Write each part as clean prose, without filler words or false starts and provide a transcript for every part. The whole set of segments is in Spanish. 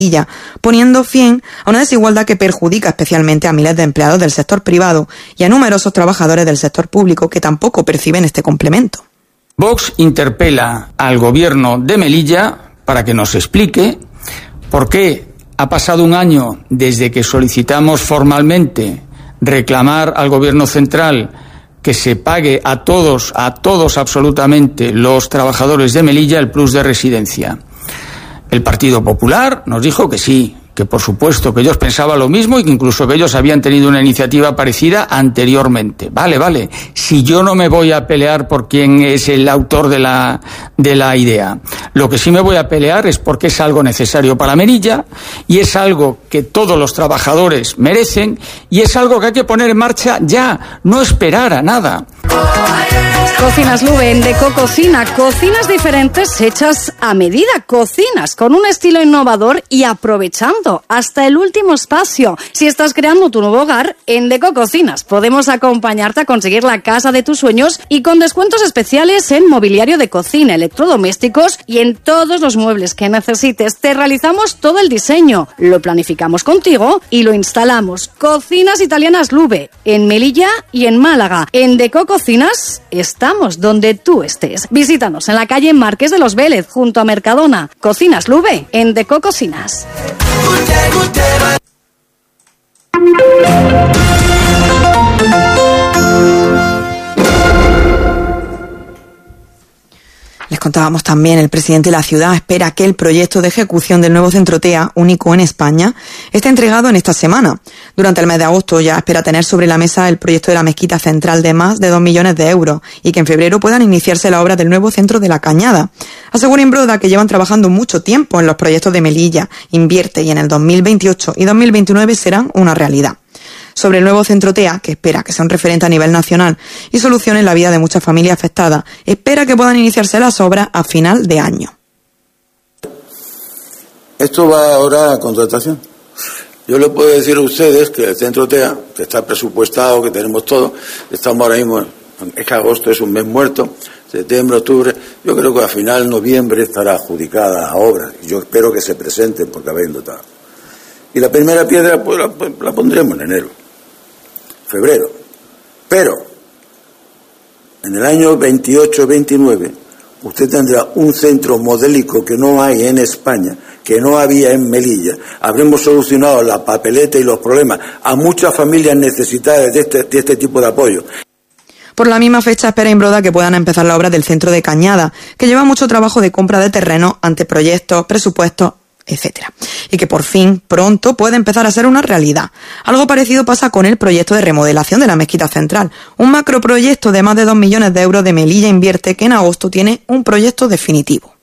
poniendo fin a una desigualdad que perjudica especialmente a miles de empleados del sector privado y a numerosos trabajadores del sector público que tampoco perciben este complemento. Vox interpela al gobierno de Melilla para que nos explique por qué ha pasado un año desde que solicitamos formalmente reclamar al gobierno central que se pague a todos absolutamente los trabajadores de Melilla el plus de residencia. El Partido Popular nos dijo que sí, que por supuesto que ellos pensaban lo mismo y que incluso que ellos habían tenido una iniciativa parecida anteriormente. Vale, si yo no me voy a pelear por quién es el autor de la idea. Lo que sí me voy a pelear es porque es algo necesario para Melilla y es algo que todos los trabajadores merecen y es algo que hay que poner en marcha ya, no esperar a nada. Cocinas Lube, en Deco Cocina, cocinas diferentes hechas a medida, cocinas con un estilo innovador y aprovechando hasta el último espacio. Si estás creando tu nuevo hogar, en Deco Cocinas podemos acompañarte a conseguir la casa de tus sueños y con descuentos especiales en mobiliario de cocina, electrodomésticos y en todos los muebles que necesites. Te realizamos todo el diseño, lo planificamos contigo y lo instalamos. Cocinas Italianas Lube, en Melilla y en Málaga. En Deco Cocinas estamos donde tú estés. Visítanos en la calle Marqués de los Vélez, junto a Mercadona. Cocinas Lube, en Deco Cocinas. Les contábamos también, el presidente de la ciudad espera que el proyecto de ejecución del nuevo centro TEA, único en España, esté entregado en esta semana. Durante el mes de agosto ya espera tener sobre la mesa el proyecto de la mezquita central de más de 2 millones de euros y que en febrero puedan iniciarse la obra del nuevo centro de La Cañada. Asegura Imbroda que llevan trabajando mucho tiempo en los proyectos de Melilla, invierte y en el 2028 y 2029 serán una realidad. Sobre el nuevo centro TEA, que espera que sea un referente a nivel nacional y solucione la vida de muchas familias afectadas, espera que puedan iniciarse las obras a final de año. Esto va ahora a contratación. Yo le puedo decir a ustedes que el centro TEA, que está presupuestado, que tenemos todo, estamos ahora mismo, es que agosto es un mes muerto, septiembre, octubre, yo creo que a final de noviembre estará adjudicada a obra. Yo espero que se presenten porque habéis dotado. Y la primera piedra pues la pondremos en enero, febrero. Pero en el año 28-29 usted tendrá un centro modélico que no hay en España, que no había en Melilla. Habremos solucionado la papeleta y los problemas a muchas familias necesitadas de este tipo de apoyo. Por la misma fecha espera Imbroda que puedan empezar la obra del centro de Cañada, que lleva mucho trabajo de compra de terreno, anteproyectos, presupuestos, etcétera, y que por fin, pronto, puede empezar a ser una realidad. Algo parecido pasa con el proyecto de remodelación de la mezquita central, un macroproyecto de más de 2 millones de euros de Melilla Invierte que en agosto tiene un proyecto definitivo.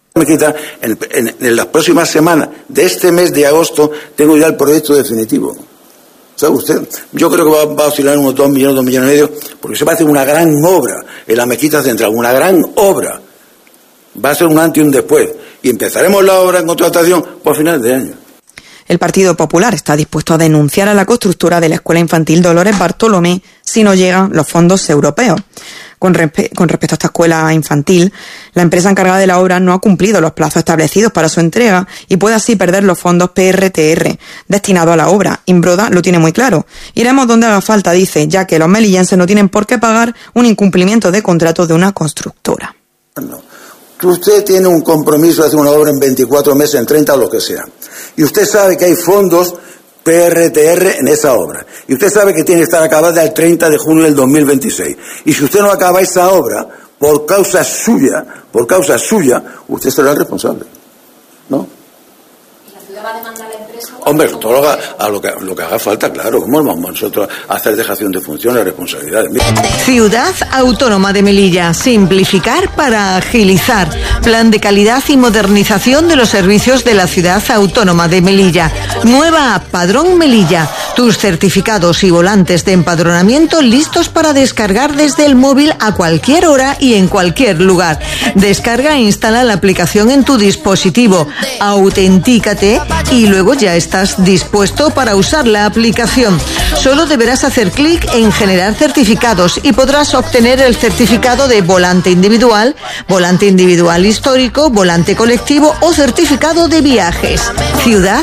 En las próximas semanas de este mes de agosto tengo ya el proyecto definitivo. ¿Sabe usted? Yo creo que va a oscilar unos 2 millones, 2 millones y medio, porque se va a hacer una gran obra en la mezquita central, una gran obra. Va a ser un antes y un después. Y empezaremos la obra en contratación por finales de año. El Partido Popular está dispuesto a denunciar a la constructora de la Escuela Infantil Dolores Bartolomé si no llegan los fondos europeos. Con respecto a esta escuela infantil, la empresa encargada de la obra no ha cumplido los plazos establecidos para su entrega y puede así perder los fondos PRTR destinados a la obra. Imbroda lo tiene muy claro. Iremos donde haga falta, dice, ya que los melillenses no tienen por qué pagar un incumplimiento de contrato de una constructora. No. Usted tiene un compromiso de hacer una obra en 24 meses, en 30 o lo que sea. Y usted sabe que hay fondos PRTR en esa obra. Y usted sabe que tiene que estar acabada el 30 de junio del 2026. Y si usted no acaba esa obra, por causa suya, usted será el responsable. ¿No? ¿Y la ciudad va a demandar a la empresa? Hombre, todo lo que haga falta, claro. ¿Cómo vamos nosotros a hacer dejación de funciones y responsabilidades? Ciudad Autónoma de Melilla. Simplificar para agilizar. Plan de calidad y modernización de los servicios de la Ciudad Autónoma de Melilla. Nueva app Padrón Melilla. Tus certificados y volantes de empadronamiento listos para descargar desde el móvil a cualquier hora y en cualquier lugar. Descarga e instala la aplicación en tu dispositivo. Autentícate y luego ya estás dispuesto para usar la aplicación. Solo deberás hacer clic en generar certificados y podrás obtener el certificado de volante individual histórico, volante colectivo o certificado de viajes. Ciudad